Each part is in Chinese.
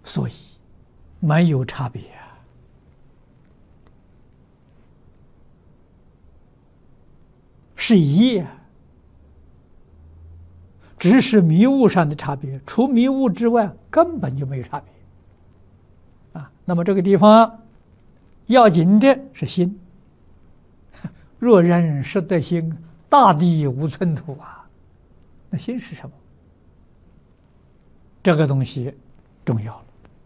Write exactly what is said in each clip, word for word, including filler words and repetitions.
所以没有差别啊，是一业，只是迷雾上的差别，除迷雾之外根本就没有差别啊。那么这个地方要紧的是心，若人识得心，大地无寸土啊。那心是什么？这个东西重要了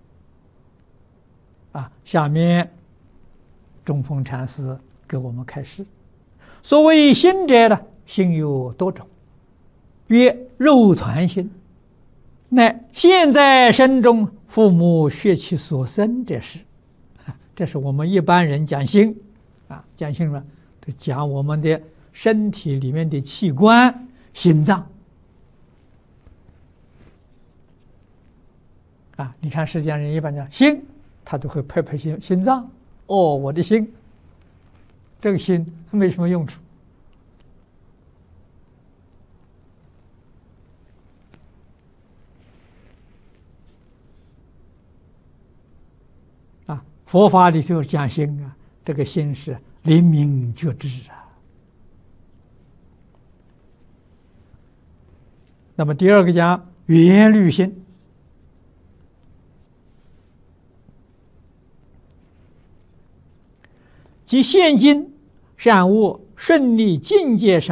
啊！下面中峰禅师给我们开示：所谓心者呢，心有多种，曰肉团心，乃现在身中父母血气所生者事。这是我们一般人讲心啊，讲心呢，都讲我们的身体里面的器官，心脏。啊，你看世间人一般讲心，他都会拍拍心心脏。哦，我的心，这个心没什么用处。啊，佛法里头讲心啊，这个心是灵明觉知啊。那么第二个讲缘虑心。即现今善恶顺利境界上